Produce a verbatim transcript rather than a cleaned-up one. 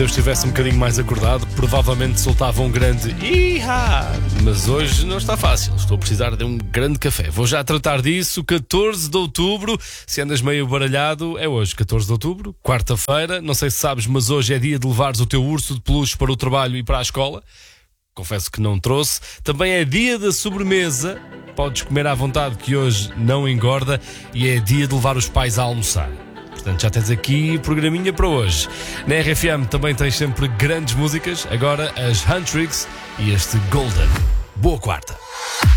Se eu estivesse um bocadinho mais acordado, provavelmente soltava um grande Iha! Mas hoje não está fácil, estou a precisar de um grande café. Vou já tratar disso. Catorze de outubro, se andas meio baralhado, é hoje, catorze de outubro, quarta-feira. Não sei se sabes, mas hoje é dia de levares o teu urso de peluche para o trabalho e para a escola. Confesso que não trouxe. Também é dia da sobremesa. Podes comer à vontade que hoje não engorda. E é dia de levar os pais a almoçar. Portanto, já tens aqui programinha para hoje. Na R F M também tens sempre grandes músicas. Agora as Huntrix e este Golden. Boa quarta.